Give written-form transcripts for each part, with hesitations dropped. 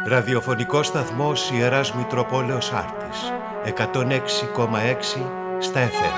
Ραδιοφωνικός σταθμός Ιεράς Μητροπόλεως Άρτης, 106,6 στα FM.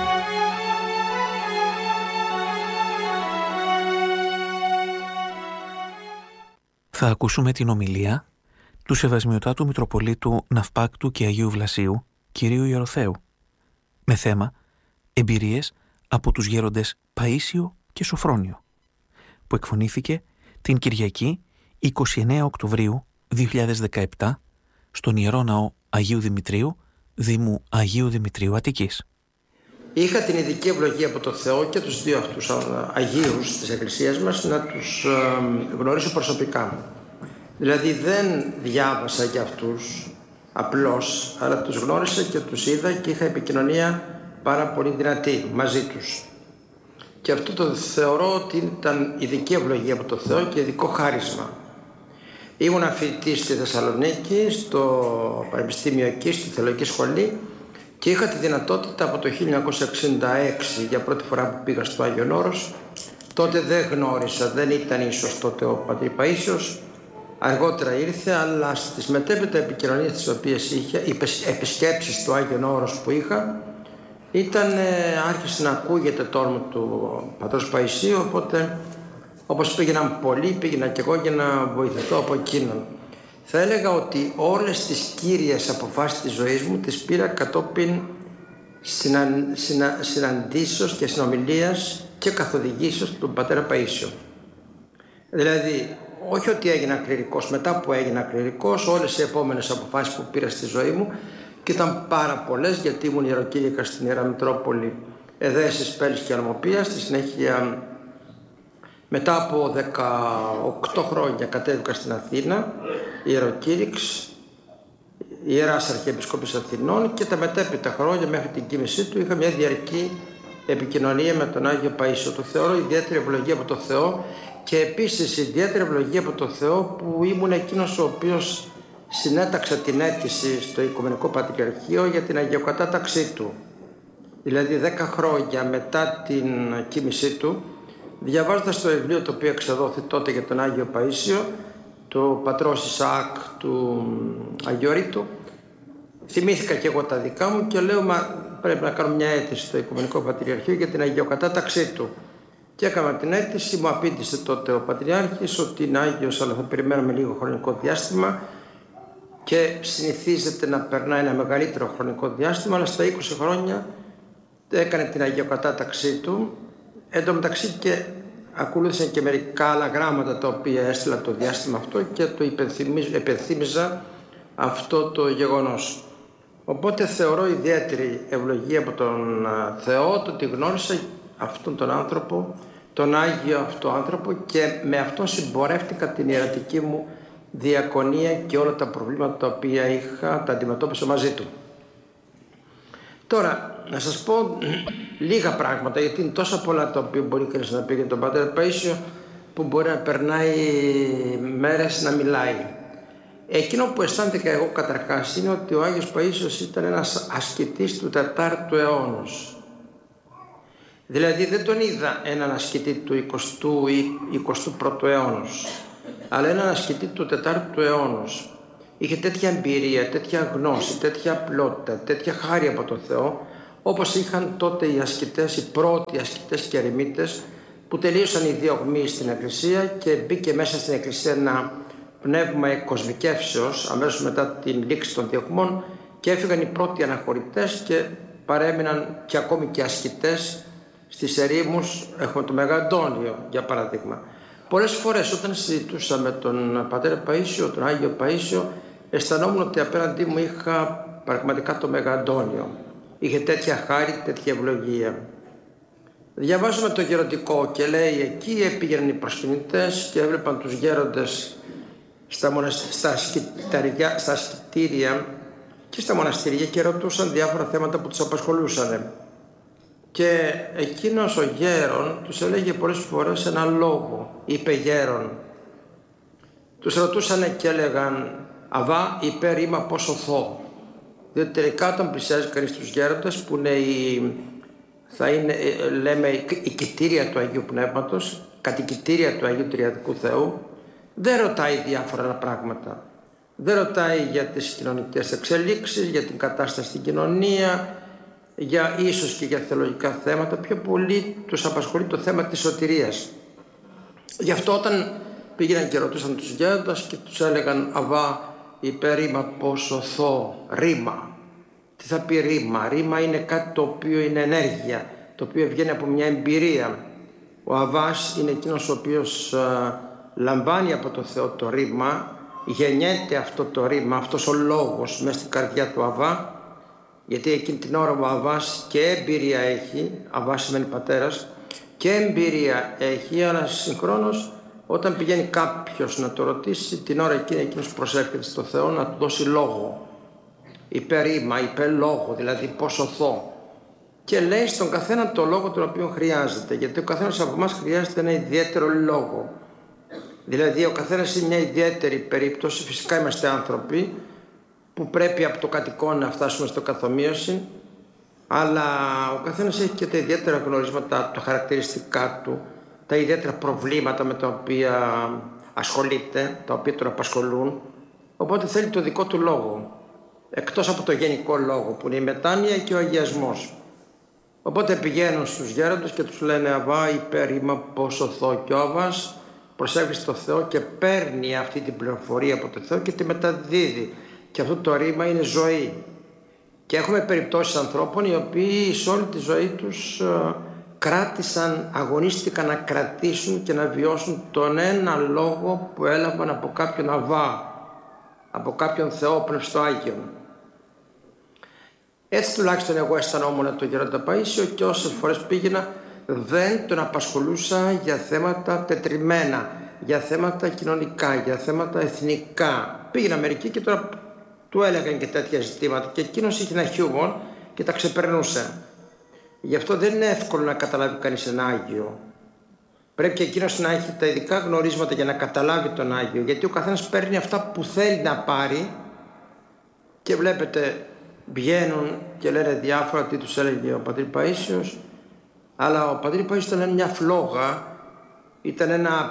Θα ακούσουμε την ομιλία του Σεβασμιωτάτου Μητροπολίτου Ναυπάκτου και Αγίου Βλασίου, κυρίου Ιεροθέου, με θέμα «Εμπειρίες από τους γέροντες Παΐσιο και Σοφρόνιο», που εκφωνήθηκε την Κυριακή 29 Οκτωβρίου 2017 στον Ιερό Ναό Αγίου Δημητρίου, Δήμου Αγίου Δημητρίου Αττικής. Είχα την ειδική ευλογία από τον Θεό και τους δύο αυτούς Αγίους της Εκκλησίας μας να τους γνωρίσω προσωπικά. Δηλαδή δεν διάβασα για αυτούς απλώς, αλλά τους γνώρισα και τους είδα και είχα επικοινωνία πάρα πολύ δυνατή μαζί τους. Και αυτό το θεωρώ ότι ήταν ειδική ευλογία από τον Θεό και ειδικό χάρισμα. Ήμουν φοιτητής στη Θεσσαλονίκη, στο Πανεπιστήμιο εκεί, στη Θεολογική Σχολή, και είχα τη δυνατότητα από το 1966, για πρώτη φορά που πήγα στο Άγιον Όρος. Τότε δεν γνώρισα, δεν ήταν ίσως τότε ο πατήρ Παΐσιος, αργότερα ήρθε, αλλά στις μετέπειτα επικοινωνίες τις οποίες είχε, οι επισκέψεις στο Άγιον Όρος που είχα, άρχισε να ακούγεται το όνομα του πατρός Παΐσιου, οπότε όπως πήγαιναν πολλοί, πήγαινα και εγώ για να βοηθηθώ από εκείνον. Θα έλεγα ότι όλες τις κύριες αποφάσεις της ζωής μου τις πήρα κατόπιν συναντήσεως και συνομιλίας και καθοδηγήσεως του πατέρα Παΐσιο. Δηλαδή, όχι ότι έγινα κληρικός, μετά που έγινα κληρικός, όλες οι επόμενες αποφάσεις που πήρα στη ζωή μου, και ήταν πάρα πολλές, γιατί ήμουν ιεροκήρυκα στην Ιερά Μητρόπολη Εδέσης, Πέλης και Αλμοπίας. Στη συνέχεια, μετά από 18 χρόνια κατέβηκα στην Αθήνα, ιεροκήρυξ, Ιεράς Αρχιεπισκόπης Αθηνών, και τα μετέπειτα χρόνια μέχρι την κοίμησή του είχα μια διαρκή επικοινωνία με τον Άγιο Παΐσιο. Το θεωρώ ιδιαίτερη ευλογία από τον Θεό, και επίσης ιδιαίτερη ευλογία από τον Θεό που ήμουν εκείνος ο οποίος συνέταξα την αίτηση στο Οικουμενικό Πατριαρχείο για την αγιοκατάταξή του. Δηλαδή 10 χρόνια μετά την κοίμησή του, διαβάζοντας το βιβλίο το οποίο εξεδόθη τότε για τον Άγιο Παΐσιο, του πατρός Ισαάκ του Αγιορείτου, θυμήθηκα και εγώ τα δικά μου και λέω, πρέπει να κάνω μια αίτηση στο Οικουμενικό Πατριαρχείο για την αγιοκατάταξή του. Και έκανα την αίτηση, μου απήντησε τότε ο Πατριάρχης ότι είναι Άγιος, αλλά θα περιμένουμε λίγο χρονικό διάστημα, και συνηθίζεται να περνάει ένα μεγαλύτερο χρονικό διάστημα, αλλά στα 20 χρόνια έκανε την αγιοκατάταξή του. Εν τω μεταξύ και ακολούθησαν και μερικά άλλα γράμματα τα οποία έστειλα το διάστημα αυτό και το υπενθύμιζα αυτό το γεγονός. Οπότε θεωρώ ιδιαίτερη ευλογία από τον Θεό το ότι γνώρισα αυτόν τον άνθρωπο, τον Άγιο αυτό άνθρωπο, και με αυτόν συμπορεύτηκα την ιερατική μου διακονία και όλα τα προβλήματα τα οποία τα αντιμετώπισα μαζί του. Τώρα, να σας πω λίγα πράγματα, γιατί είναι τόσα πολλά τα οποία μπορεί κανείς να πει για τον πατέρα Παΐσιο, που μπορεί να περνάει μέρες να μιλάει. Εκείνο που αισθάνθηκα εγώ καταρχάς είναι ότι ο Άγιος Παΐσιος ήταν ένας ασκητής του 4ου αιώνος. Δηλαδή δεν τον είδα έναν ασκητή του 20ου ή 21ου αιώνος, αλλά έναν ασκητή του 4ου αιώνος. Είχε τέτοια εμπειρία, τέτοια γνώση, τέτοια απλότητα, τέτοια χάρη από τον Θεό, όπως είχαν τότε οι ασκητές, οι πρώτοι ασκητές και ερημίτες, που τελείωσαν οι διωγμοί στην Εκκλησία και μπήκε μέσα στην Εκκλησία ένα πνεύμα εκκοσμικεύσεως αμέσως μετά την λήξη των διωγμών, και έφυγαν οι πρώτοι αναχωρητές και παρέμειναν και ακόμη και ασκητές στις ερήμους. Έχουμε τον Μέγα Αντώνιο για παράδειγμα. Πολλές φορές όταν συζητούσα με τον πατέρα Παΐσιο, τον Άγιο Παΐσιο, αισθανόμουν ότι απέναντί μου είχα πραγματικά τον Μέγα Αντώνιο. Είχε τέτοια χάρη, τέτοια ευλογία. Διαβάζουμε το γεροντικό και λέει, εκεί πήγαιναν οι προσκυνητές και έβλεπαν τους γέροντες στα ασκητήρια και στα μοναστήρια και ρωτούσαν διάφορα θέματα που τους απασχολούσαν. Και εκείνος ο γέρον τους έλεγε πολλές φορές ένα λόγο, είπε γέρον. Τους ρωτούσαν και έλεγαν, αβά υπέρ είμαι πως σωθώ. Διότι τελικά όταν πλησιάζει κανείς τους γέροντες, που είναι λέμε η κητήρια του Αγίου Πνεύματος, κατοικητήρια του Αγίου Τριαδικού Θεού, δεν ρωτάει διάφορα πράγματα. Δεν ρωτάει για τις κοινωνικές εξελίξεις, για την κατάσταση στην κοινωνία, για ίσως και για θεολογικά θέματα. Πιο πολύ τους απασχολεί το θέμα της σωτηρίας. Γι' αυτό όταν πήγαιναν και ρωτούσαν τους γέροντες και τους έλεγαν «Αβά, υπερήμα πόσο θώ, ρήμα». Τι θα πει ρήμα? Ρήμα είναι κάτι το οποίο είναι ενέργεια, το οποίο βγαίνει από μια εμπειρία. Ο Αβάς είναι εκείνος ο οποίος λαμβάνει από το Θεό το ρήμα, γεννιέται αυτό το ρήμα, αυτός ο λόγος μέσα στην καρδιά του Αβά, γιατί εκείνη την ώρα ο Αβάς και εμπειρία έχει, Αβάς σημαίνει πατέρας, και εμπειρία έχει, αλλά συγχρόνως όταν πηγαίνει κάποιος να το ρωτήσει, την ώρα εκείνη εκείνος προσεύχεται στο Θεό να του δώσει λόγο, υπερήμα, υπερλόγο, δηλαδή πόσο θώ. Και λέει στον καθένα το λόγο τον οποίο χρειάζεται, γιατί ο καθένας από εμάς χρειάζεται ένα ιδιαίτερο λόγο. Δηλαδή ο καθένας είναι μια ιδιαίτερη περίπτωση, φυσικά είμαστε άνθρωποι που πρέπει από το κατοικόν να φτάσουμε στο καθομοίωση, αλλά ο καθένας έχει και τα ιδιαίτερα γνωρίσματα, τα χαρακτηριστικά του, τα ιδιαίτερα προβλήματα με τα οποία ασχολείται, τα οποία τον απασχολούν, οπότε θέλει το δικό του λόγο, εκτός από το γενικό λόγο που είναι η μετάνοια και ο αγιασμός. Οπότε πηγαίνουν στους γέροντες και τους λένε «Αβά, υπερήμα πόσο θώ», και ο Αβάς προσεύχει στο Θεό και παίρνει αυτή την πληροφορία από το Θεό και τη μεταδίδει. Και αυτό το ρήμα είναι ζωή. Και έχουμε περιπτώσεις ανθρώπων οι οποίοι σε όλη τη ζωή τους κράτησαν, αγωνίστηκαν να κρατήσουν και να βιώσουν τον ένα λόγο που έλαβαν από κάποιον Αβά, από κάποιον Θεόπνευστο Άγιον. Έτσι τουλάχιστον εγώ αισθανόμουν τον Γέροντα Παΐσιο, και όσες φορές πήγαινα δεν τον απασχολούσα για θέματα τετριμένα, για θέματα κοινωνικά, για θέματα εθνικά. Πήγαινα μερικοί και τώρα του έλεγαν και τέτοια ζητήματα και εκείνος είχε ένα χιούμορ και τα ξεπερνούσε. Γι' αυτό δεν είναι εύκολο να καταλάβει κανείς ένα Άγιο. Πρέπει και εκείνος να έχει τα ειδικά γνωρίσματα για να καταλάβει τον Άγιο, γιατί ο καθένας παίρνει αυτά που θέλει να πάρει και βλέπετε βγαίνουν και λένε διάφορα τι τους έλεγε ο Πατήρ Παΐσιος, αλλά ο Πατήρ Παΐσιος ήταν μια φλόγα, ήταν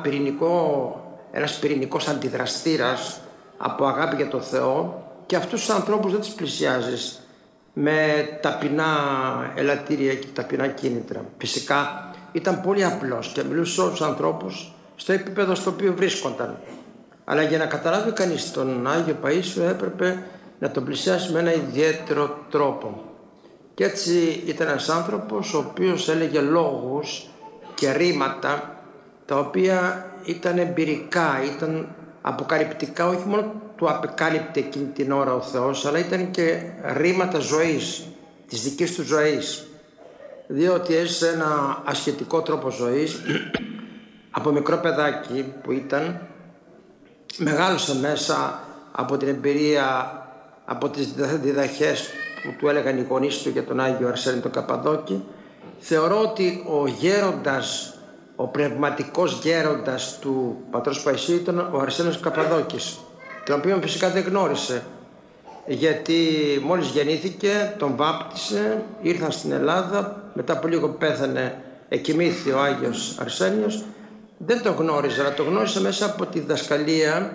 ένας πυρηνικός αντιδραστήρας από αγάπη για το Θεό, και αυτούς τους ανθρώπους δεν τους πλησιάζεις με ταπεινά ελαττήρια και ταπεινά κίνητρα. Φυσικά ήταν πολύ απλός και μιλούσε σε όλους τους ανθρώπους στο επίπεδο στο οποίο βρίσκονταν. Αλλά για να καταλάβει κανείς τον Άγιο Παΐσιο έπρεπε να τον πλησιάσει με ένα ιδιαίτερο τρόπο. Και έτσι ήταν ένας άνθρωπος ο οποίος έλεγε λόγους και ρήματα τα οποία ήταν εμπειρικά, ήταν αποκαλυπτικά, όχι μόνο του απεκάλυπτε εκείνη την ώρα ο Θεός, αλλά ήταν και ρήματα ζωής, της δικής του ζωής. Διότι έζησε ένα ασχετικό τρόπο ζωής από μικρό παιδάκι που ήταν, μεγάλωσε μέσα από την εμπειρία, από τις διδαχές που του έλεγαν οι γονείς του για τον Άγιο Αρσένη τον Καπαδόκη. Θεωρώ ότι ο γέροντας, ο πνευματικός γέροντας του πατρός Παΐσιου ήταν ο Αρσένιος Καπαδόκης, τον οποίο φυσικά δεν γνώρισε, γιατί μόλις γεννήθηκε τον βάπτισε, ήρθαν στην Ελλάδα, μετά από λίγο πέθανε, εκοιμήθη ο Άγιος Αρσένιος, δεν τον γνώριζε, αλλά τον γνώρισε μέσα από τη διδασκαλία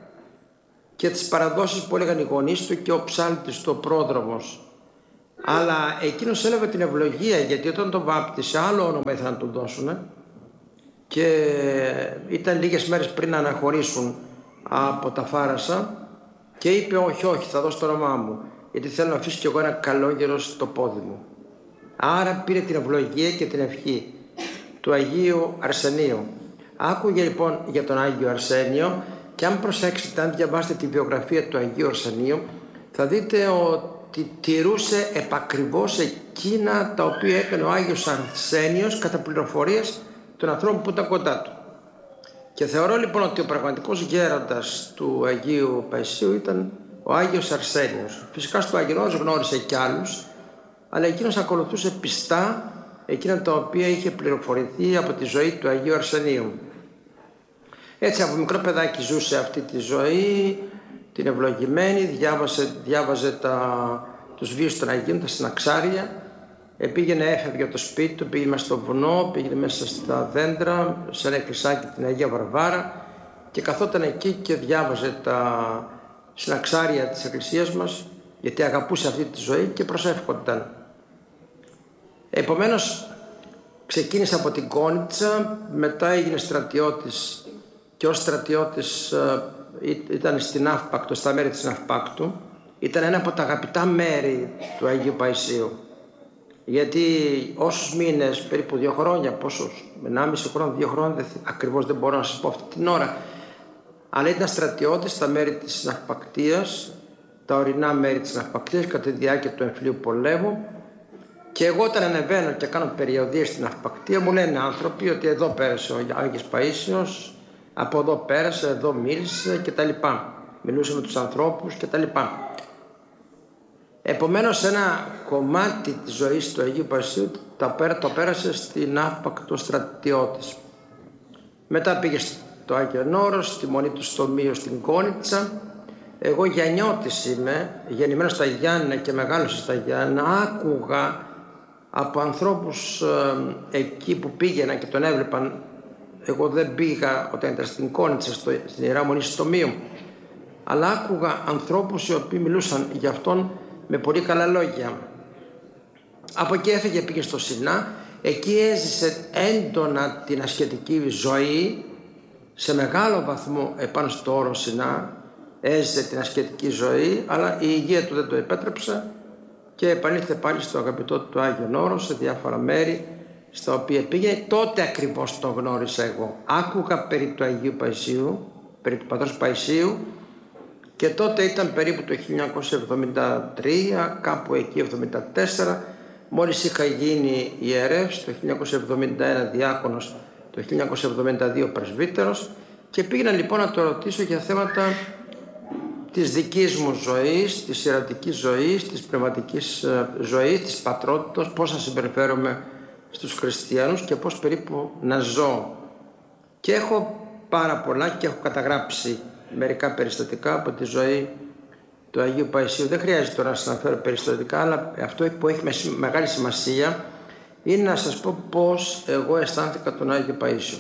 και τις παραδόσεις που έλεγαν οι γονείς του και ο ψάλτης του, ο πρόδρομος. Αλλά εκείνος έλαβε την ευλογία, γιατί όταν τον βάπτισε άλλο όνομα ήθελαν να του δώσουν και ήταν λίγες μέρες πριν να αναχωρήσουν από τα Φάρασα και είπε όχι, θα δώσω το όνομά μου, γιατί θέλω να αφήσω κι εγώ ένα καλόγερο στο πόδι μου. Άρα πήρε την ευλογία και την ευχή του Αγίου Αρσενίου. Άκουγε λοιπόν για τον Άγιο Αρσένιο, και αν προσέξετε, αν διαβάσετε τη βιογραφία του Αγίου Αρσενίου, θα δείτε ότι τηρούσε επακριβώς εκείνα τα οποία έκανε ο Άγιος Αρσένιος κατά πληροφορίες των ανθρώπων που ήταν κοντά του. Και θεωρώ λοιπόν ότι ο πραγματικός γέροντας του Αγίου Παΐσιου ήταν ο Άγιος Αρσένιος. Φυσικά στο αγιορός γνώρισε κι άλλους, αλλά εκείνος ακολουθούσε πιστά εκείνα τα οποία είχε πληροφορηθεί από τη ζωή του Αγίου Αρσενίου. Έτσι από μικρό παιδάκι ζούσε αυτή τη ζωή, την ευλογημένη, διάβαζε τους βίους των Αγίων, τα συναξάρια, πήγαινε, έφευγε από το σπίτι του, πήγαινε μέσα στο βουνό, πήγαινε μέσα στα δέντρα, σε ένα εκκλησάκι την Αγία Βαρβάρα, και καθόταν εκεί και διάβαζε στην αξάρια της εκκλησίας μας, γιατί αγαπούσε αυτή τη ζωή και προσεύχονταν. Επομένως ξεκίνησε από την Κόνιτσα, μετά έγινε στρατιώτης και ως στρατιώτης ήταν στην Ναύπακτο, στα μέρη της Ναυπάκτου. Ήταν ένα από τα αγαπητά μέρη του Αγίου Παϊσίου, γιατί όσους μήνες, περίπου 2 χρόνια, πόσους, 1,5 χρόνο, 2 χρόνια, ακριβώς δεν μπορώ να σας πω αυτή την ώρα, αλλά ήταν στρατιώτης στα μέρη της Ναυπακτίας, τα ορεινά μέρη της Ναυπακτίας κατά τη διάρκεια του εμφυλίου πολέμου. Και εγώ όταν ανεβαίνω και κάνω περιοδίες στην Ναυπακτία, μου λένε άνθρωποι ότι εδώ πέρασε ο Άγιος Παΐσιος, από εδώ πέρασε, εδώ μίλησε κτλ. Μιλούσε με τους ανθρώπους κτλ. Επομένως ένα κομμάτι της ζωής του Αγίου Παϊσίου το πέρασε στην Ναύπακτο στρατιώτης. Μετά πήγε στο Άγιον Όρος, στη Μονή του Στομείου στην Κόνιτσα. Εγώ γιαννιώτης είμαι, γεννημένος στα Γιάννενα και μεγάλωσα στα Γιάννενα. Άκουγα από ανθρώπους εκεί που πήγαιναν και τον έβλεπαν. Εγώ δεν πήγα όταν ήταν στην Κόνιτσα, στην Ιερά Μονή Στομείου, αλλά άκουγα ανθρώπους οι οποίοι μιλούσαν για αυτόν με πολύ καλά λόγια. Από εκεί έφυγε, πήγε στο Σινά. Εκεί έζησε έντονα την ασκετική ζωή, σε μεγάλο βαθμό επάνω στο όρο Σινά έζησε την ασκετική ζωή, αλλά η υγεία του δεν το επέτρεψε και επανήλθε πάλι στο αγαπητό του Άγιον Όρο, σε διάφορα μέρη στα οποία πήγε. Τότε ακριβώς το γνώρισα εγώ. Άκουγα περί του Αγίου Παϊσίου, περί του Πατρός Παϊσίου, και τότε ήταν περίπου το 1973, κάπου εκεί 1974, μόλις είχα γίνει ιερεύς, το 1971 διάκονος, το 1972 πρεσβύτερος, και πήγαινα λοιπόν να το ρωτήσω για θέματα της δικής μου ζωής, της ιερατικής ζωής, της πνευματικής ζωής, της πατρότητας, πώς θα συμπεριφέρομαι στους χριστιανούς και πώς περίπου να ζω. Και έχω πάρα πολλά και έχω καταγράψει μερικά περιστατικά από τη ζωή του Αγίου Παϊσίου. Δεν χρειάζεται τώρα να σας αναφέρω περιστατικά, αλλά αυτό που έχει μεγάλη σημασία είναι να σας πω πώς εγώ αισθάνθηκα τον Άγιο Παΐσιο.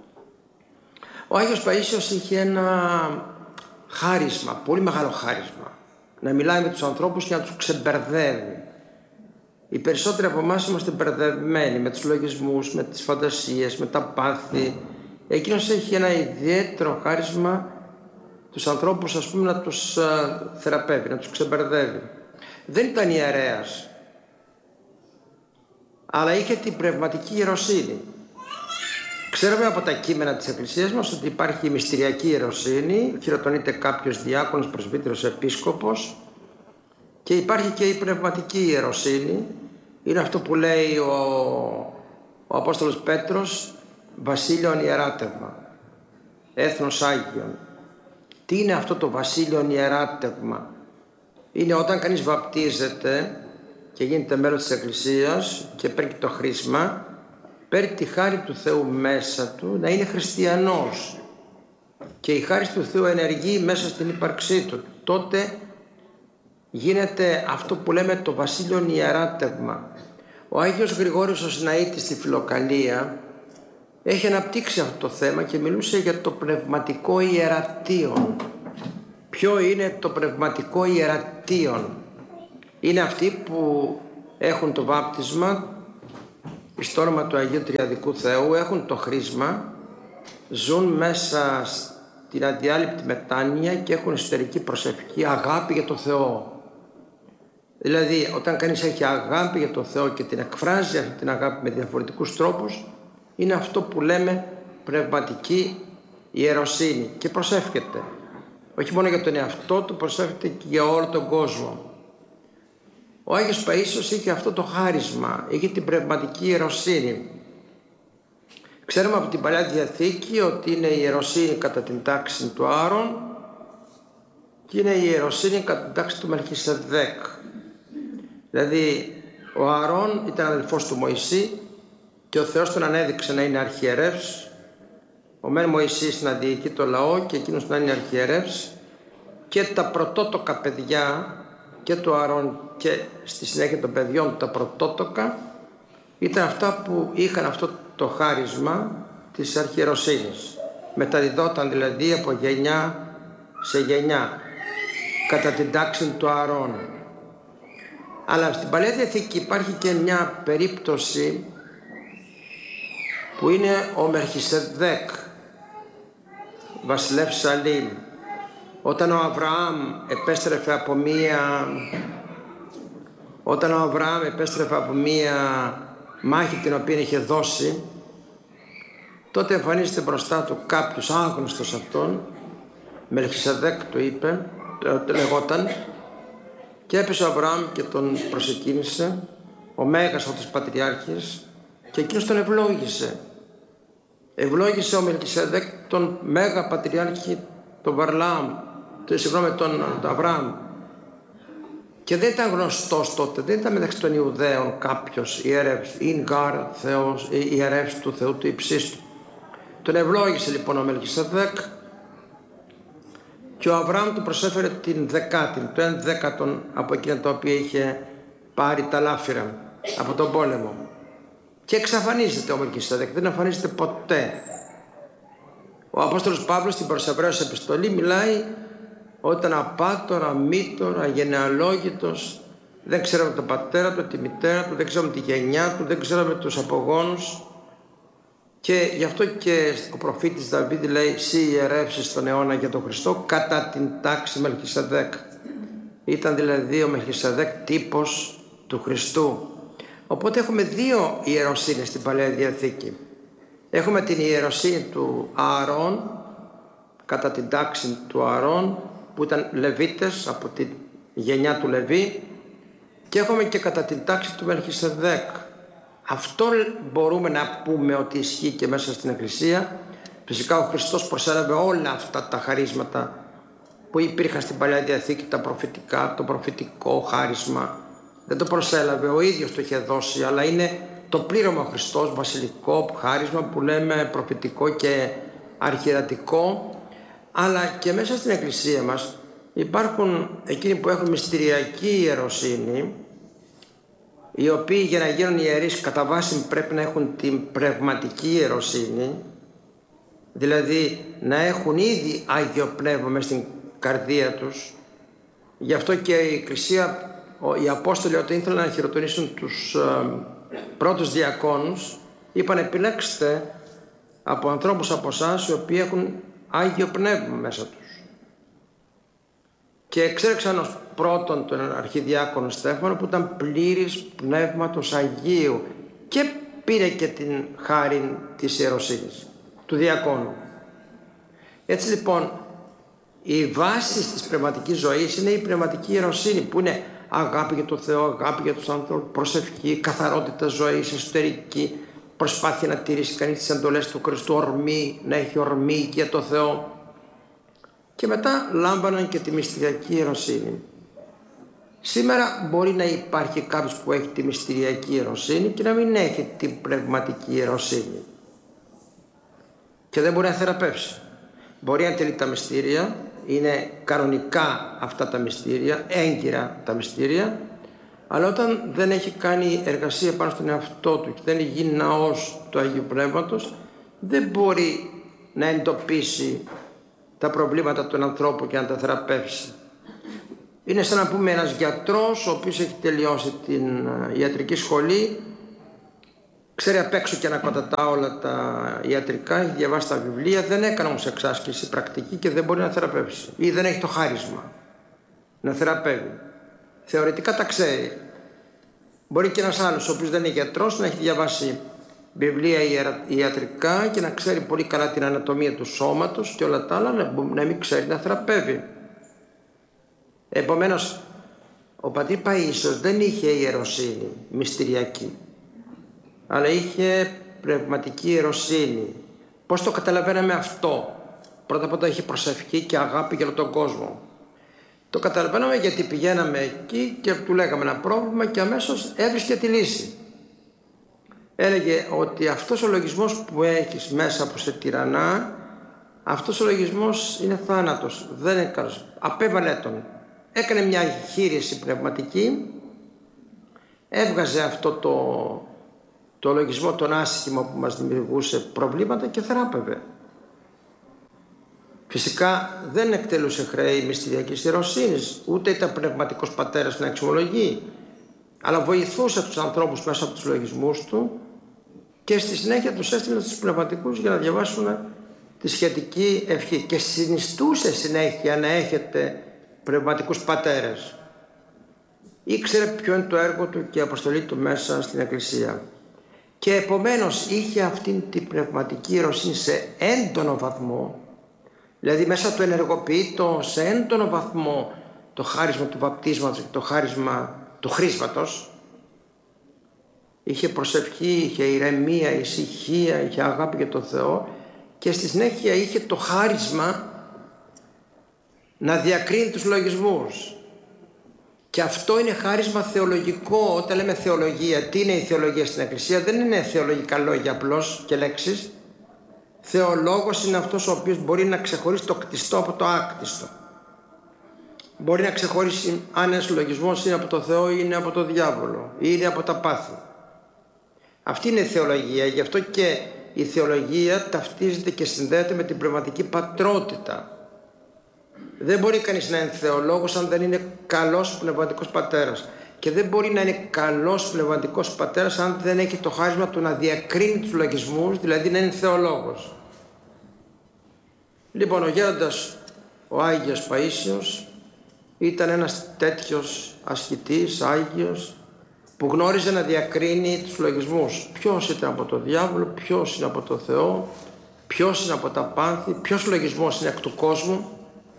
Ο Άγιος Παΐσιος είχε ένα χάρισμα, πολύ μεγάλο χάρισμα, να μιλάει με τους ανθρώπους και να τους ξεμπερδεύει. Οι περισσότεροι από εμάς είμαστε μπερδευμένοι με τους λογισμούς, με τις φαντασίες, με τα πάθη. Εκείνος έχει ένα ιδιαίτερο χάρισμα τους ανθρώπους, ας πούμε, να τους θεραπεύει, να τους ξεμπερδεύει. Δεν ήταν ιερέας, αλλά είχε την πνευματική ιεροσύνη. Ξέρουμε από τα κείμενα της Εκκλησίας μας ότι υπάρχει η μυστηριακή ιεροσύνη, χειροτονείται κάποιος διάκονος, πρεσβύτερος, επίσκοπος, και υπάρχει και η πνευματική ιεροσύνη. Είναι αυτό που λέει ο Απόστολος Πέτρος, βασίλειον ιεράτευμα, έθνος Άγιον. Τι είναι αυτό το βασίλειον ιεράτευμα? Είναι όταν κανείς βαπτίζεται και γίνεται μέλος της Εκκλησίας και παίρνει το χρήσμα, παίρνει τη χάρη του Θεού μέσα του, να είναι χριστιανός, και η χάρη του Θεού ενεργεί μέσα στην ύπαρξή του. Τότε γίνεται αυτό που λέμε το βασίλειον ιεράτευμα. Ο Άγιος Γρηγόριος ο Σιναήτης στη Φιλοκαλία έχει αναπτύξει αυτό το θέμα και μιλούσε για το πνευματικό ιερατείον. Ποιο είναι το πνευματικό ιερατείον? Είναι αυτοί που έχουν το βάπτισμα στο όνομα του Αγίου Τριαδικού Θεού, έχουν το χρήσμα, ζουν μέσα στην αδιάλειπτη μετάνοια και έχουν εσωτερική προσευχή, αγάπη για το Θεό. Δηλαδή, όταν κανείς έχει αγάπη για το Θεό και την εκφράζει αυτή την αγάπη με διαφορετικούς τρόπους, είναι αυτό που λέμε πνευματική ιεροσύνη, και προσεύχεται. Όχι μόνο για τον εαυτό του, προσεύχεται και για όλο τον κόσμο. Ο Άγιος Παΐσιος είχε αυτό το χάρισμα, είχε την πνευματική ιεροσύνη. Ξέρουμε από την Παλιά Διαθήκη ότι είναι η ιεροσύνη κατά την τάξη του Άρων και είναι η ιεροσύνη κατά την τάξη του Μελχισεδέκ. Δηλαδή ο Άρων ήταν αδελφός του Μωυσή και ο Θεός τον ανέδειξε να είναι αρχιερεύς. Ο μεν Μωυσής να διοικεί το λαό και εκείνος να είναι αρχιερεύς, και τα πρωτότοκα παιδιά και του Άρων και στη συνέχεια των παιδιών τα πρωτότοκα ήταν αυτά που είχαν αυτό το χάρισμα της αρχιεροσύνης. Μεταδιδόταν δηλαδή από γενιά σε γενιά. κατά την τάξη του Ααρών. Αλλά στην Παλαιά Διαθήκη υπάρχει και μια περίπτωση που είναι ο Μελχισεδέκ, βασιλεύς Σαλήμ. Όταν ο Αβραάμ επέστρεφε από μία μάχη την οποία είχε δώσει, τότε εμφανίζεται μπροστά του κάποιος άγνωστος αυτόν, Μελχισεδέκ το λεγόταν, και έπεσε ο Αβραάμ και τον προσεκίνησε, ο μέγας από τους πατριάρχες, και εκείνος τον ευλόγησε. Ευλόγησε ο Μελχισεδέκ τον μέγα πατριάρχη, τον Αβραάμ. Και δεν ήταν γνωστός τότε, δεν ήταν μεταξύ των Ιουδαίων κάποιος ιερεύς του Θεού του Υψίστου. Τον ευλόγησε λοιπόν ο Μελχισεδέκ και ο Αβραάμ του προσέφερε την δεκάτη, το 1/10 από εκείνα τα οποία είχε πάρει τα λάφυρα από τον πόλεμο. Και εξαφανίζεται ο Μελχισεδέκ, δεν εμφανίζεται ποτέ. Ο Απόστολος Παύλος στην προς Εβραίους επιστολή μιλάει ότι ήταν απάτορ, αμήτωρ, αγενεαλόγητος, δεν ξέραμε τον πατέρα του, τη μητέρα του, δεν ξέραμε τη γενιά του, δεν ξέραμε τους απογόνους. Και γι' αυτό και ο προφήτης Δαβίδ λέει «Συ ιερεύσεις τον αιώνα για τον Χριστό κατά την τάξη Μελχισεδέκ». Ήταν δηλαδή ο Μελχισεδέκ τύπος του Χριστού. Οπότε έχουμε δύο ιεροσύνες στην Παλαιά Διαθήκη. Έχουμε την ιεροσύνη του Ααρών, κατά την τάξη του Ααρών, που ήταν Λεβίτες από τη γενιά του Λεβί, και έχουμε και κατά την τάξη του Μελχισεδέκ. Αυτό μπορούμε να πούμε ότι ισχύει και μέσα στην Εκκλησία. Φυσικά ο Χριστός προσέλαβε όλα αυτά τα χαρίσματα που υπήρχαν στην Παλαιά Διαθήκη, τα προφητικά, το προφητικό χάρισμα. Δεν το προσέλαβε, ο ίδιος το είχε δώσει, αλλά είναι το πλήρωμα ο Χριστός, βασιλικό χάρισμα που λέμε προφητικό και αρχιερατικό. Αλλά και μέσα στην Εκκλησία μας υπάρχουν εκείνοι που έχουν μυστηριακή ιεροσύνη, οι οποίοι για να γίνουν ιερείς κατά βάση πρέπει να έχουν την πνευματική ιεροσύνη, δηλαδή να έχουν ήδη Άγιο Πνεύμα μες στην καρδία τους. Γι' αυτό και η Εκκλησία, οι Απόστολοι όταν ήθελαν να χειροτονήσουν τους πρώτους διακόνους, είπαν επιλέξτε από ανθρώπους από εσάς οι οποίοι έχουν Άγιο Πνεύμα μέσα τους. Και εξέλεξαν ως πρώτον τον αρχιδιάκονο Στέφανο που ήταν πλήρης Πνεύματος Αγίου και πήρε και την χάρη της ιεροσύνης του διακόνου. Έτσι λοιπόν η βάση της πνευματικής ζωής είναι η πνευματική ιεροσύνη που είναι αγάπη για τον Θεό, αγάπη για τους ανθρώπους, προσευχή, καθαρότητα ζωής, εσωτερική, προσπάθεια να τηρήσει κανείς τις εντολές του Χριστού, ορμή, να έχει ορμή για τον Θεό. Και μετά λάμβαναν και τη μυστηριακή ιεροσύνη. Σήμερα μπορεί να υπάρχει κάποιος που έχει τη μυστηριακή ιεροσύνη και να μην έχει την πνευματική ιεροσύνη. Και δεν μπορεί να θεραπεύσει. Μπορεί να τελεί τα μυστήρια, είναι κανονικά αυτά τα μυστήρια, έγκυρα τα μυστήρια, αλλά όταν δεν έχει κάνει εργασία πάνω στον εαυτό του και δεν έχει γίνει ναός του Αγίου Πνεύματος, δεν μπορεί να εντοπίσει τα προβλήματα του ανθρώπου και να τα θεραπεύσει. Είναι σαν να πούμε ένας γιατρός ο οποίος έχει τελειώσει την ιατρική σχολή, ξέρει απ' έξω και ανακοτατά όλα τα ιατρικά, έχει διαβάσει τα βιβλία, δεν έκανε όμως εξάσκηση πρακτική και δεν μπορεί να θεραπεύσει ή δεν έχει το χάρισμα να θεραπεύει. Θεωρητικά τα ξέρει. Μπορεί και ένας άλλος ο οποίος δεν είναι γιατρός να έχει διαβάσει βιβλία ιατρικά και να ξέρει πολύ καλά την ανατομία του σώματος και όλα τα άλλα, να μην ξέρει να θεραπεύει. Επομένως, ο πατήρ Παΐσιος δεν είχε ιεροσύνη μυστηριακή, αλλά είχε πνευματική ιεροσύνη. Πώς το καταλαβαίναμε αυτό? Πρώτα απ' όλα είχε προσευχή και αγάπη για τον κόσμο. Το καταλαβαίναμε γιατί πηγαίναμε εκεί και του λέγαμε ένα πρόβλημα και αμέσως έβρισκε τη λύση. Έλεγε ότι αυτός ο λογισμός που έχεις μέσα που σε τυραννά, αυτός ο λογισμός είναι θάνατος, δεν είναι καλός. Απέβαλε τον. Έκανε μια εγχείρηση πνευματική, έβγαζε αυτό το λογισμό τον άσχημο που μας δημιουργούσε προβλήματα και θεράπευε. Φυσικά δεν εκτελούσε χρέη μυστηριακής ιεροσύνης, ούτε ήταν πνευματικός πατέρας να εξομολογεί, αλλά βοηθούσε τους ανθρώπους μέσα από τους λογισμούς του και στη συνέχεια τους έστειλε στους πνευματικούς για να διαβάσουν τη σχετική ευχή και συνιστούσε συνέχεια να έχετε πνευματικούς πατέρες. Ήξερε ποιο είναι το έργο του και η αποστολή του μέσα στην Εκκλησία και επομένως είχε αυτήν την πνευματική ιεροσύνη σε έντονο βαθμό, δηλαδή μέσα του ενεργοποιείτο σε έντονο βαθμό το χάρισμα του βαπτίσματος και το χάρισμα του χρίσματος. Είχε προσευχή, είχε ηρεμία, ησυχία, είχε αγάπη για τον Θεό και στη συνέχεια είχε το χάρισμα να διακρίνει τους λογισμούς. Και αυτό είναι χάρισμα θεολογικό. Όταν λέμε θεολογία, τι είναι η θεολογία στην Εκκλησία? Δεν είναι θεολογικά λόγια απλώς και λέξεις. Θεολόγος είναι αυτός ο οποίος μπορεί να ξεχωρίσει το κτιστό από το άκτιστο. Μπορεί να ξεχωρίσει αν ένας λογισμός είναι από το Θεό ή είναι από το διάβολο ή είναι από τα πάθη. Αυτή είναι η θεολογία. Γι' αυτό και η θεολογία ταυτίζεται και συνδέεται με την πνευματική πατρότητα. Δεν μπορεί κανείς να είναι θεολόγος αν δεν είναι καλός πνευματικός πατέρας. Και δεν μπορεί να είναι καλός πνευματικός πατέρας αν δεν έχει το χάρισμα του να διακρίνει τους λογισμούς, δηλαδή να είναι θεολόγος. Λοιπόν, ο γέροντας ο Άγιος Παΐσιος ήταν ένας τέτοιος ασκητής, Άγιος, που γνώριζε να διακρίνει τους λογισμούς. Ποιος ήταν από το διάβολο, ποιος είναι από το Θεό, ποιος είναι από τα πάθη, ποιος λογισμός είναι εκ του κόσμου,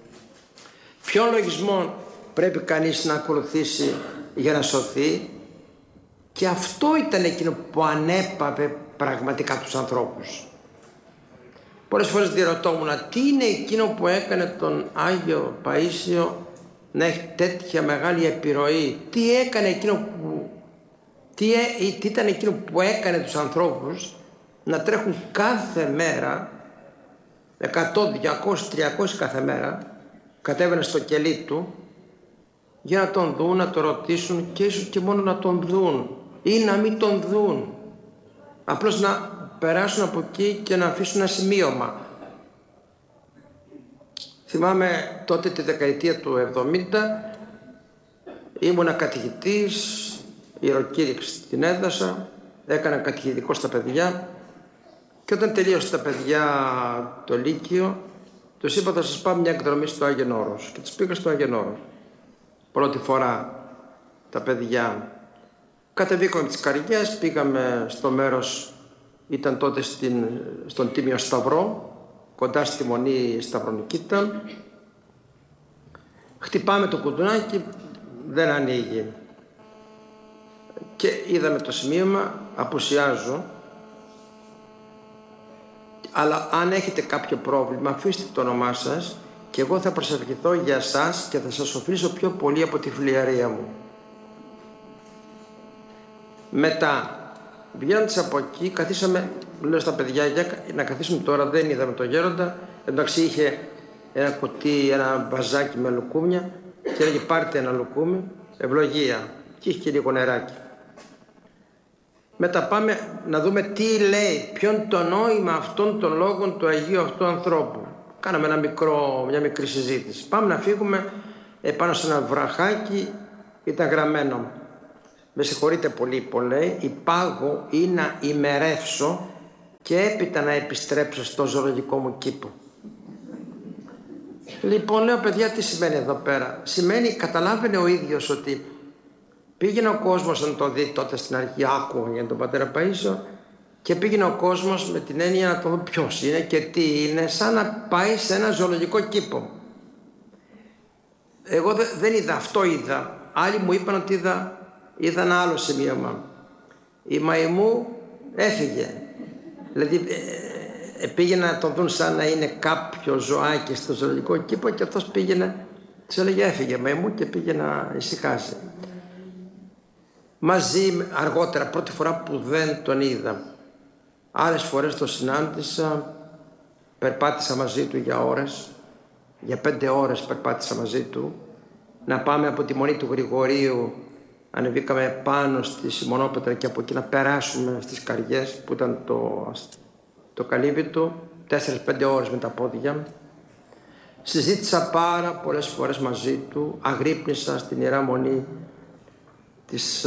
ποιον λογισμό πρέπει κανείς να ακολουθήσει για να σωθεί. Και αυτό ήταν εκείνο που ανέπαβε πραγματικά τους ανθρώπους. Πολλές φορές διερωτώμουν τι είναι εκείνο που έκανε τον Άγιο Παΐσιο να έχει τέτοια μεγάλη επιρροή. Τι έκανε εκείνο που... Τι ήταν εκείνο που έκανε τους ανθρώπους να τρέχουν κάθε μέρα 100, 200, 300 κάθε μέρα, κατέβαινε στο κελί του για να τον δουν, να τον ρωτήσουν και ίσως και μόνο να τον δουν ή να μην τον δουν, απλώς να περάσουν από εκεί και να αφήσουν ένα σημείωμα. Θυμάμαι τότε τη δεκαετία του 70 ήμουνα καθηγητής, ιεροκήρυξη στην έδασα, έκανα κατηχητικό στα παιδιά και όταν τελείωσε τα παιδιά το Λύκειο τους είπα θα σας πάω μια εκδρομή στο Άγιον Όρος και τους πήγα στο Άγιον Όρος. Πρώτη φορά τα παιδιά κατεβήκαμε τις Καριές, πήγαμε στο μέρος, ήταν τότε στον Τίμιο Σταυρό, κοντά στη Μονή Σταυρονικήτα. Χτυπάμε το κουδουνάκι, δεν ανοίγει. Και είδαμε το σημείωμα, απουσιάζω. Αλλά αν έχετε κάποιο πρόβλημα, αφήστε το όνομά σας και εγώ θα προσευχηθώ για σας και θα σας οφείλω πιο πολύ από τη φιλιαρία μου. Μετά, βγαίνοντας από εκεί, καθίσαμε, λέω στα παιδιά, για να καθίσουμε τώρα, δεν είδαμε τον γέροντα. Εντάξει, είχε ένα κουτί, ένα βαζάκι με λουκούμια και έλεγε πάρτε ένα λουκούμι, ευλογία. Και είχε και λίγο νεράκι. Μετά πάμε να δούμε τι λέει, ποιο είναι το νόημα αυτών των λόγων του Αγίου αυτού ανθρώπου. Κάναμε μια μικρή συζήτηση. Πάμε να φύγουμε πάνω σε ένα βραχάκι, ήταν γραμμένο. Με συγχωρείτε πολύ που λέει, υπάγω ή να ημερεύσω και έπειτα να επιστρέψω στο ζωολογικό μου κήπο. Λοιπόν, λέω παιδιά, τι σημαίνει εδώ πέρα? Σημαίνει, καταλάβαινε ο ίδιος ότι πήγαινε ο κόσμος να το δει τότε στην αρχή, άκουγα για τον πατέρα Παΐσιο και πήγαινε ο κόσμος με την έννοια να το δει ποιος είναι και τι είναι, σαν να πάει σε ένα ζωολογικό κήπο. Εγώ δεν είδα, αυτό είδα. Άλλοι μου είπαν ότι είδα ένα άλλο σημείωμα. Η μαϊμού έφυγε. Δηλαδή πήγαινε να τον δουν σαν να είναι κάποιο ζωάκι στο ζωολογικό κήπο και αυτός πήγαινε, τους έλεγε έφυγε μαϊμού και πήγε να ησυχάσει. Μαζί αργότερα, πρώτη φορά που δεν τον είδα. Άλλες φορές τον συνάντησα, περπάτησα μαζί του για ώρες, για 5 ώρες περπάτησα μαζί του. Να πάμε από τη Μονή του Γρηγορίου, ανεβήκαμε πάνω στη Σιμονόπετρα και από εκεί να περάσουμε στις Καριές που ήταν το καλύβι του, 4-5 ώρες με τα πόδια. Συζήτησα πάρα πολλές φορές μαζί του, αγρύπνησα στην Ιερά Μονή της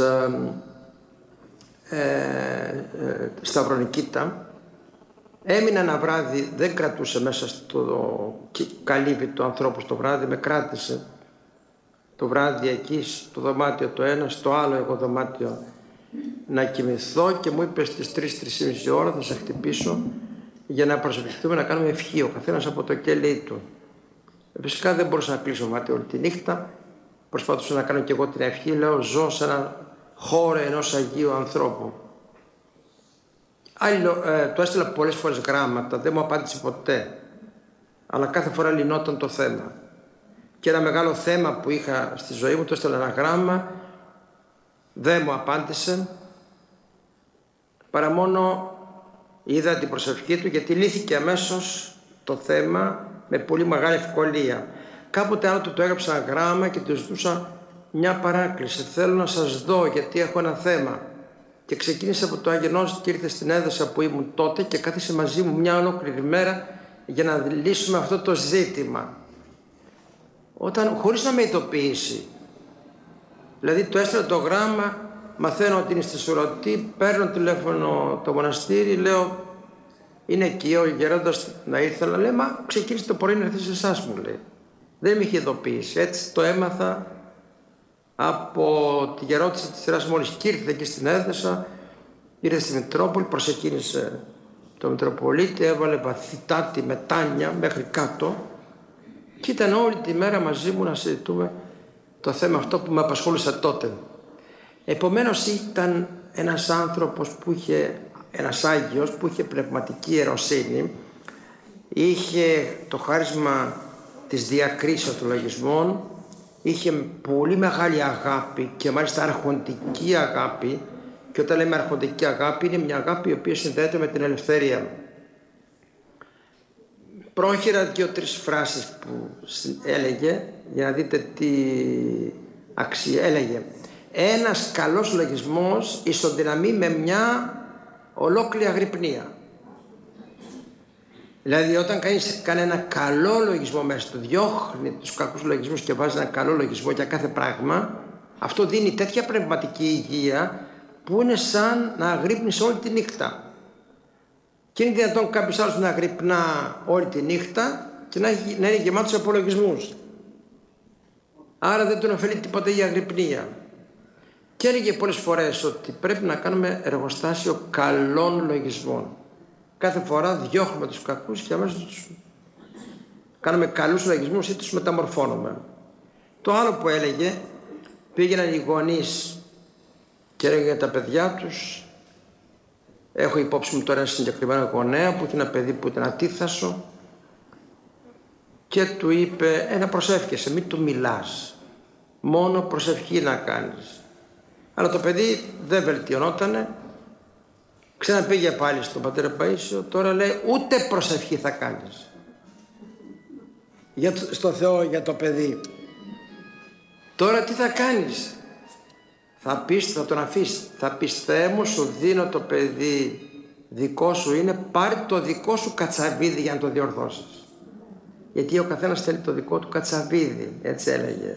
Σταυρονικήτα. Έμεινα ένα βράδυ, δεν κρατούσε μέσα στο καλύβι του ανθρώπου στο βράδυ, με κράτησε το βράδυ εκεί στο δωμάτιο το ένα, στο άλλο εγώ δωμάτιο να κοιμηθώ και μου είπε στις 3-3.30 ώρα θα σε χτυπήσω για να προσευχηθούμε, να κάνουμε ευχή, ο καθένας από το κελί του. Φυσικά δεν μπορούσα να κλείσω μάτι όλη τη νύχτα, προσπαθούσα να κάνω και εγώ την ευχή, λέω ζω σε ένα χώρο ενός Αγίου ανθρώπου. Του έστειλα πολλές φορές γράμματα, δεν μου απάντησε ποτέ, αλλά κάθε φορά λυνόταν το θέμα. Και ένα μεγάλο θέμα που είχα στη ζωή μου, του έστειλα ένα γράμμα, δεν μου απάντησε, παρά μόνο είδα την προσευχή του, γιατί λύθηκε αμέσως το θέμα με πολύ μεγάλη ευκολία. Κάποτε άλλο του το έγραψα ένα γράμμα και του ζητούσα μια παράκληση, θέλω να σας δω γιατί έχω ένα θέμα. Και ξεκίνησε από το Αγενός και ήρθε στην Έδεσα που ήμουν τότε και κάθισε μαζί μου μια ολόκληρη μέρα για να λύσουμε αυτό το ζήτημα. Χωρίς να με ειδοποιήσει. Δηλαδή του έστειλα το γράμμα, μαθαίνω ότι είναι στη Σουρωτή, παίρνω τηλέφωνο το μοναστήρι, λέω είναι εκεί ο γέροντας να ήρθε, αλλά λέει μα ξεκίνησε το πρωί να έρθει σε εσάς, μου λέει. Δεν με είχε ειδοποιήσει, έτσι το έμαθα από τη γερόντισσα της Ιεράς Μονής και ήρθε εκεί στην Έδεσα, ήρθε στη Μητρόπολη, προσεκίνησε το Μητροπολίτη, έβαλε βαθυτά τη μετάνια μέχρι κάτω και ήταν όλη τη μέρα μαζί μου να συζητούμε το θέμα αυτό που με απασχόλησε τότε. Επομένως ήταν ένας άνθρωπος που είχε, ένας Άγιος που είχε πνευματική ιεροσύνη, είχε το χάρισμα της διακρίσεως των λογισμών, είχε πολύ μεγάλη αγάπη και μάλιστα αρχοντική αγάπη, και όταν λέμε αρχοντική αγάπη είναι μια αγάπη η οποία συνδέεται με την ελευθερία. Πρόχειρα 2-3 φράσεις που έλεγε για να δείτε τι αξία. Έλεγε ένας καλός λογισμός ισοδυναμεί με μια ολόκληρη αγρυπνία. Δηλαδή όταν κανείς κάνει ένα καλό λογισμό μέσα του, διώχνει τους κακούς λογισμούς και βάζει ένα καλό λογισμό για κάθε πράγμα, αυτό δίνει τέτοια πνευματική υγεία που είναι σαν να αγρύπνεις όλη τη νύχτα. Και είναι δυνατόν κάποιος άλλος να αγρυπνά όλη τη νύχτα και να είναι γεμάτος από λογισμούς. Άρα δεν τον ωφελεί τίποτα η αγρυπνία. Και έλεγε πολλές φορές ότι πρέπει να κάνουμε εργοστάσιο καλών λογισμών. Κάθε φορά διώχνουμε τους κακούς και αμέσως τους κάνουμε καλούς λογισμούς ή τους μεταμορφώνουμε. Το άλλο που έλεγε, πήγαιναν οι γονείς και έλεγε για τα παιδιά τους. Έχω υπόψη μου τώρα ένα συγκεκριμένο γονέα που είχε ένα παιδί που ήταν ατίθασο και του είπε να προσεύχεσαι, μην του μιλάς, μόνο προσευχή να κάνεις. Αλλά το παιδί δεν βελτιωνότανε, ξαναπήγε πάλι στον πατέρα Παΐσιο, τώρα λέει ούτε προσευχή θα κάνεις στο Θεό για το παιδί. Τώρα τι θα κάνεις? Θα πεις, θα τον αφήσεις, θα πεις Θεέ μου σου δίνω το παιδί, δικό σου είναι, πάρε το δικό σου κατσαβίδι για να το διορθώσεις. Γιατί ο καθένας θέλει το δικό του κατσαβίδι, έτσι έλεγε.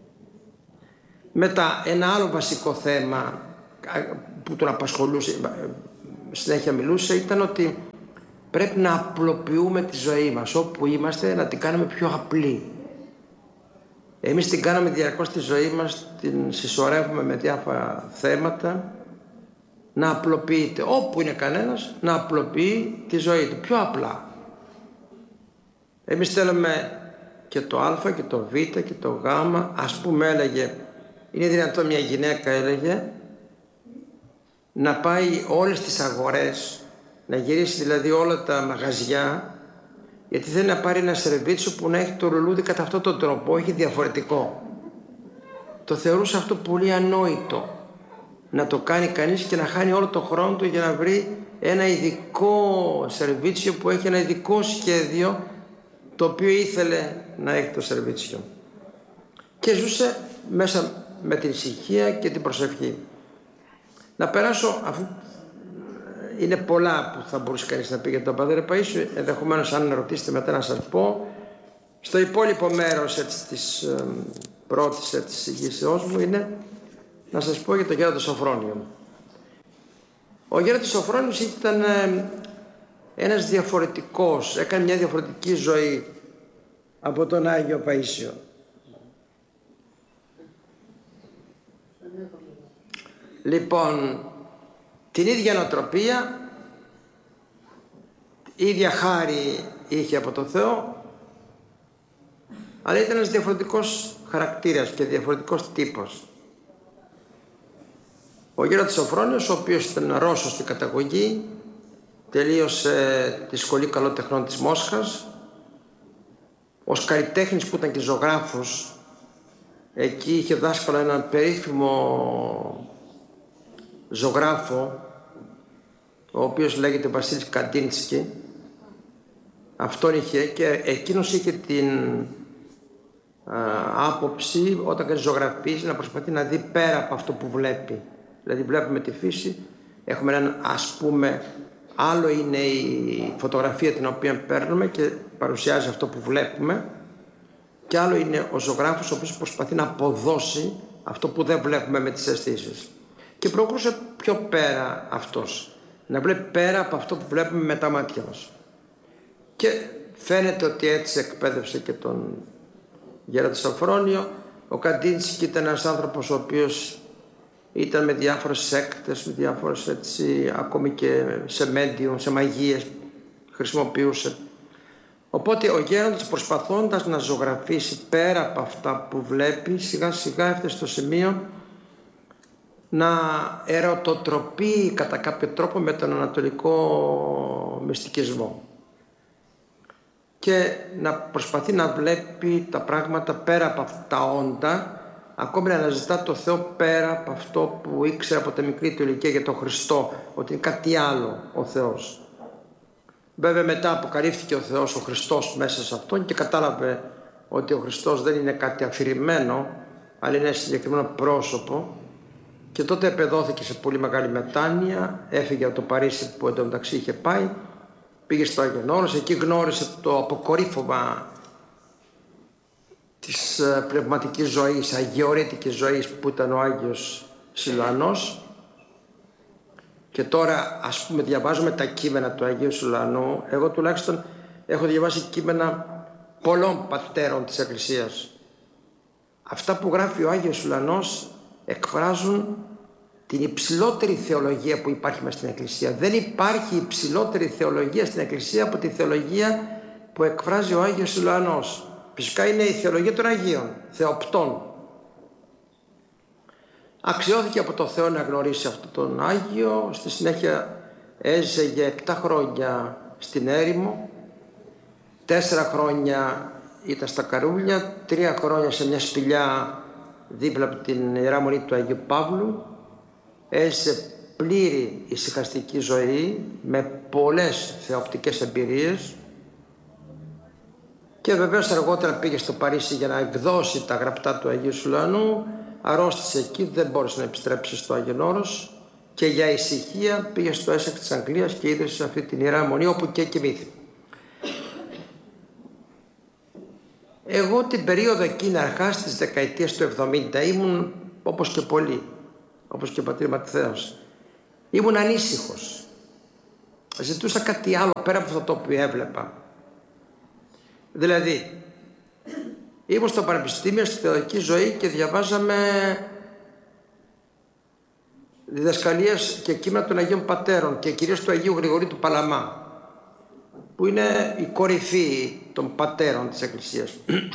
Μετά ένα άλλο βασικό θέμα που τον απασχολούσε, συνέχεια μιλούσε, ήταν ότι πρέπει να απλοποιούμε τη ζωή μας, όπου είμαστε να την κάνουμε πιο απλή. Εμείς την κάναμε διαρκώς τη ζωή μας, την συσσωρεύουμε με διάφορα θέματα, να απλοποιείται. Όπου είναι κανένας, να απλοποιεί τη ζωή του, πιο απλά. Εμείς θέλουμε και το α και το β και το γ, ας πούμε έλεγε, είναι δυνατόν μια γυναίκα έλεγε, να πάει όλες τις αγορές, να γυρίσει δηλαδή όλα τα μαγαζιά, γιατί θέλει να πάρει ένα σερβίτσιο που να έχει το λουλούδι κατά αυτόν τον τρόπο, όχι διαφορετικό. Το θεωρούσε αυτό πολύ ανόητο, να το κάνει κανείς και να χάνει όλο το χρόνο του για να βρει ένα ειδικό σερβίτσιο που έχει ένα ειδικό σχέδιο, το οποίο ήθελε να έχει το σερβίτσιο. Και ζούσε μέσα με την ησυχία και την προσευχή. Να περάσω, αφού είναι πολλά που θα μπορούσε κανείς να πει για τον πατέρα Παΐσιο, ενδεχομένως αν ρωτήσετε μετά να σας πω, Στο υπόλοιπο μέρος της πρώτης εισηγήσεώς μου είναι να σας πω για τον Γέροντα Σωφρόνιο. Ο Γέροντας Σωφρόνιος ήταν ένας διαφορετικός, έκανε μια διαφορετική ζωή από τον Άγιο Παΐσιο. Λοιπόν, την ίδια νοοτροπία, η ίδια χάρη είχε από τον Θεό, αλλά ήταν ένας διαφορετικός χαρακτήρας και διαφορετικός τύπος. Ο Γέροντας Σωφρόνιος, ο οποίος ήταν Ρώσος στην καταγωγή, τελείωσε τη Σχολή Καλών Τεχνών της Μόσχας. Ως καλλιτέχνης που ήταν και ζωγράφος, εκεί είχε δάσκαλο έναν περίφημο ζωγράφο, ο οποίος λέγεται Βασίλης Καντίνσκι. Αυτόν είχε, και εκείνος είχε την άποψη όταν κάνει ζωγραφίζει να προσπαθεί να δει πέρα από αυτό που βλέπει. Δηλαδή βλέπουμε τη φύση, έχουμε έναν, ας πούμε, άλλο είναι η φωτογραφία την οποία παίρνουμε και παρουσιάζει αυτό που βλέπουμε, και άλλο είναι ο ζωγράφος ο οποίος προσπαθεί να αποδώσει αυτό που δεν βλέπουμε με τις αισθήσεις. Και προχωρούσε πιο πέρα αυτός, να βλέπει πέρα από αυτό που βλέπουμε με τα μάτια μας. Και φαίνεται ότι έτσι εκπαίδευσε και τον Γέροντα Σωφρόνιο. Ο Καντίνσκι ήταν ένας άνθρωπος ο οποίος ήταν με διάφορες σέκτες, με διάφορες έτσι, ακόμη και σε μέντιουμ, σε μαγείες χρησιμοποιούσε. Οπότε ο Γέροντας, προσπαθώντας να ζωγραφίσει πέρα από αυτά που βλέπει, σιγά σιγά έφτασε στο σημείο να ερωτοτροπεί κατά κάποιο τρόπο με τον ανατολικό μυστικισμό και να προσπαθεί να βλέπει τα πράγματα πέρα από αυτά τα όντα, ακόμη να αναζητά το Θεό πέρα από αυτό που ήξερε από τα μικρή του ηλικία για τον Χριστό, ότι είναι κάτι άλλο ο Θεός. Βέβαια μετά αποκαλύφθηκε ο Θεός, ο Χριστός μέσα σε αυτόν, και κατάλαβε ότι ο Χριστός δεν είναι κάτι αφηρημένο, αλλά είναι ένα συγκεκριμένο πρόσωπο, και τότε επεδόθηκε σε πολύ μεγάλη μετάνοια, έφυγε από το Παρίσι που εντωμεταξύ είχε πάει, πήγε στο Άγιον Όρος, εκεί γνώρισε το αποκορύφωμα της πνευματικής ζωής, αγιορείτικης ζωής που ήταν ο Άγιος Σιλουανός. Και τώρα, ας πούμε, διαβάζουμε τα κείμενα του Αγίου Σιλουανού. Εγώ τουλάχιστον έχω διαβάσει κείμενα πολλών πατέρων της Εκκλησίας. Αυτά που γράφει ο Άγιος Σιλουανός εκφράζουν την υψηλότερη θεολογία που υπάρχει μέσα στην Εκκλησία. Δεν υπάρχει υψηλότερη θεολογία στην Εκκλησία από τη θεολογία που εκφράζει ο Άγιος Σιλουανός. Φυσικά είναι η θεολογία των Αγίων, θεοπτών. Αξιώθηκε από το Θεό να γνωρίσει αυτόν τον Άγιο. Στη συνέχεια έζησε για 7 χρόνια στην έρημο, 4 χρόνια ήταν στα Καρούλια, 3 χρόνια σε μια σπηλιά δίπλα από την Ιερά Μονή του Αγίου Παύλου. Έζησε πλήρη ησυχαστική ζωή με πολλές θεοπτικές εμπειρίες, και βεβαίως αργότερα πήγε στο Παρίσι για να εκδώσει τα γραπτά του Αγίου Σιλουανού. Αρρώστησε εκεί, δεν μπόρεσε να επιστρέψει στο Άγιον Όρος, και για ησυχία πήγε στο Έσσεξ της Αγγλίας και ίδρυσε σε αυτή την Ιερά Μονή, όπου και κοιμήθη. Εγώ την περίοδο εκείνη, αρχάς της δεκαετίας του 70, ήμουν όπως και πολλοί, όπως και ο πατήρ Ματθαίος, ήμουν ανήσυχος. Ζητούσα κάτι άλλο πέρα από αυτό το οποίο έβλεπα. Δηλαδή, ήμουν στο πανεπιστήμιο, στη θεολογική ζωή, και διαβάζαμε διδασκαλίες και κείμενα των Αγίων Πατέρων και κυρίως του Αγίου Γρηγορίου του Παλαμά, που είναι η κορυφή των πατέρων της Εκκλησίας.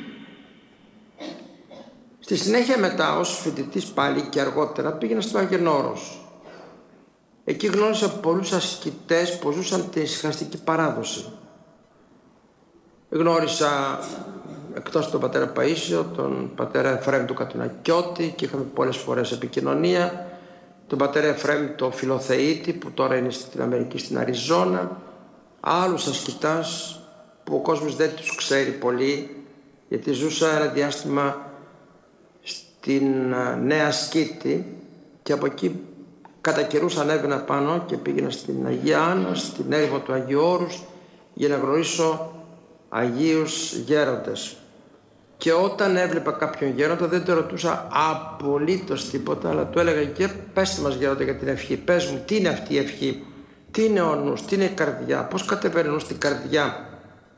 Στη συνέχεια μετά, ως φοιτητής πάλι και αργότερα, πήγαινα στο Άγιον Όρος. Εκεί γνώρισα πολλούς ασκητές που ζούσαν την ησυχαστική παράδοση. Γνώρισα, εκτός τον πατέρα Παΐσιο, τον πατέρα Εφραίμ του Κατουνακιώτη, και είχαμε πολλές φορές επικοινωνία, τον πατέρα Εφραίμ το Φιλοθεήτη που τώρα είναι στην Αμερική, στην Αριζόνα, άλλους ασκητάς που ο κόσμος δεν τους ξέρει πολύ, γιατί ζούσα ένα διάστημα στην Νέα Σκήτη και από εκεί κατά καιρούς ανέβαινα πάνω και πήγαινα στην Αγία Άννα, στην έρημο του Αγίου Όρους, για να γνωρίσω Αγίους Γέροντες. Και όταν έβλεπα κάποιον γέροντα δεν το ρωτούσα απολύτως τίποτα, αλλά του έλεγα και πέστε μας γέροντα για την ευχή, πες μου τι είναι αυτή η ευχή, τι είναι ο νους, τι είναι η καρδιά, πώς κατεβαίνει ο νους στην καρδιά.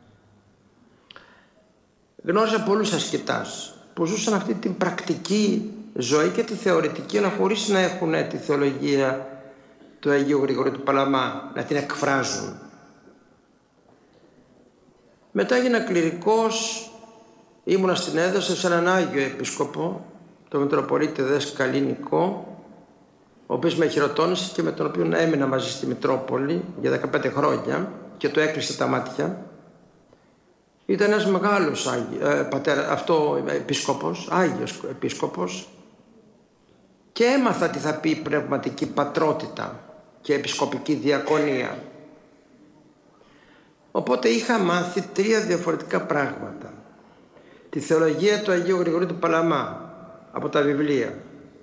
Γνώριζα πολλούς ασκητάς που ζούσαν αυτή την πρακτική ζωή και τη θεωρητική, αλλά χωρίς να έχουν τη θεολογία του Αγίου Γρηγορίου του Παλαμά, να την εκφράζουν. Μετά έγινα κληρικός, ήμουνα στην έδωση σε έναν Άγιο Επίσκοπο, τον Μητροπολίτη Δέσκαλη Νικό, ο οποίος με χειροτώνησε και με τον οποίο έμεινα μαζί στη Μητρόπολη για 15 χρόνια και του έκλεισε τα μάτια. Ήταν ένας μεγάλος επίσκοπος, Άγιος Επίσκοπος, και έμαθα τι θα πει πνευματική πατρότητα και επισκοπική διακονία. Οπότε είχα μάθει 3 διαφορετικά πράγματα. Τη θεολογία του Αγίου Γρηγορίου του Παλαμά από τα βιβλία,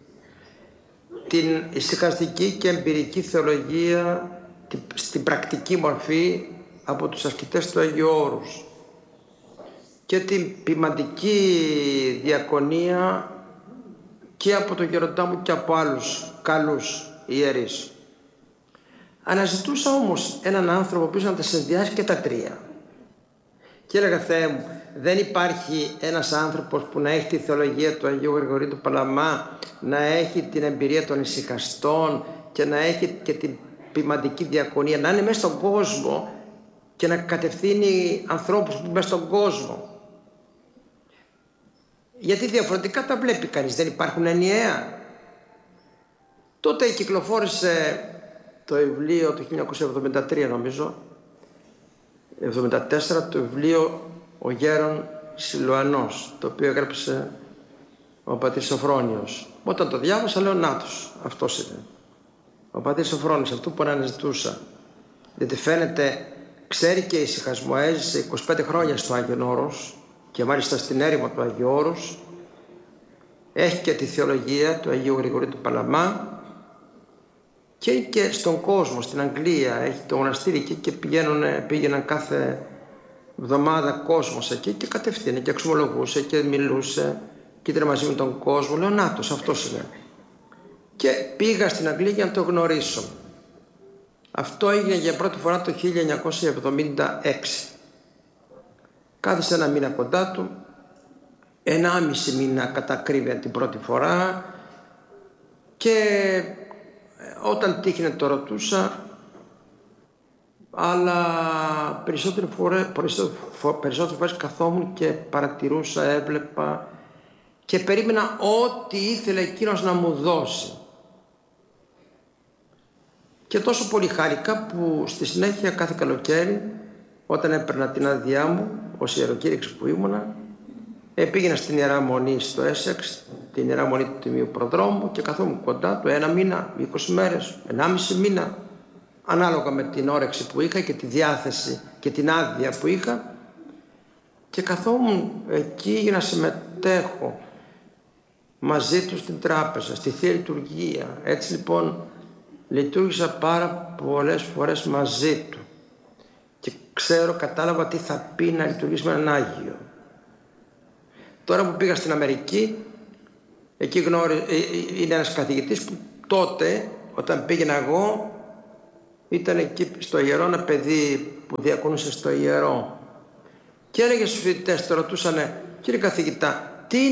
την ησυχαστική και εμπειρική θεολογία στην πρακτική μορφή από τους ασκητές του Αγίου Όρους και την ποιμαντική διακονία και από τον γεροντά μου και από άλλους καλούς ιερείς. Αναζητούσα όμως έναν άνθρωπο ο οποίος να τα συνδυάσει και τα 3. Και έλεγα, Θεέ μου, δεν υπάρχει ένας άνθρωπος που να έχει τη θεολογία του Αγίου Γρηγορίου του Παλαμά, να έχει την εμπειρία των ησυχαστών και να έχει και την ποιμαντική διακονία, να είναι μέσα στον κόσμο και να κατευθύνει ανθρώπους που μέσα στον κόσμο. Γιατί διαφορετικά τα βλέπει κανείς, δεν υπάρχουν ενιαία. Τότε κυκλοφόρησε το βιβλίο του 1973 νομίζω, 1974, το βιβλίο «Ο Γέρον Σιλουανός», το οποίο έγραψε ο πατήρ Σοφρόνιος. Όταν το διάβασα λέω νάτος, αυτός είναι. Ο πατήρ Σοφρόνιος, αυτό που αναζητούσα. Γιατί φαίνεται, ξέρει και ησυχασμό, έζησε 25 χρόνια στο Άγιον Όρος και μάλιστα στην έρημο του Αγίου Όρους. Έχει και τη θεολογία του Αγίου Γρηγορίου του Παλαμά και στον κόσμο, στην Αγγλία, έχει το μοναστήρι εκεί και πήγαιναν κάθε εβδομάδα κόσμος εκεί και κατευθύνε και εξομολογούσε και μιλούσε και ήταν μαζί με τον κόσμο. Λέω νάτος, αυτός είναι. Και πήγα στην Αγγλία για να το γνωρίσω. Αυτό έγινε για πρώτη φορά το 1976. Κάθισε ένα μήνα κοντά του, 1,5 μήνα κατά ακρίβεια την πρώτη φορά, και όταν τύχει το ρωτούσα, αλλά περισσότερες φορές καθόμουν και παρατηρούσα, έβλεπα και περίμενα ό,τι ήθελε εκείνος να μου δώσει. Και τόσο πολύ χάρηκα που στη συνέχεια κάθε καλοκαίρι, όταν έπαιρνα την άδειά μου ως ιεροκήρυξη που ήμουνα, πήγαινα στην Ιερά Μονή στο Έσεξ, την Ιερά Μονή του Τιμίου Προδρόμου, και καθόμουν κοντά του 1 μήνα, 20 μέρες, 1,5 μήνα, ανάλογα με την όρεξη που είχα και τη διάθεση και την άδεια που είχα, και καθόμουν εκεί για να συμμετέχω μαζί του στην τράπεζα, στη Θεία Λειτουργία. Έτσι λοιπόν λειτουργήσα πάρα πολλές φορές μαζί του και κατάλαβα τι θα πει να λειτουργήσει με έναν Άγιο. Τώρα που πήγα στην Αμερική, εκεί είναι ένας καθηγητής που τότε, όταν πήγαινα εγώ, ήταν εκεί στο ιερό ένα παιδί που διακονούσε στο ιερό και έλεγε στους φοιτητές, το ρωτούσανε, κύριε καθηγητά,